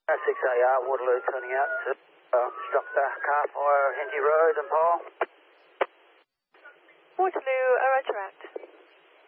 6AR, Waterloo turning out to struck the car fire, Henty Road and Paul. Waterloo, Roger at.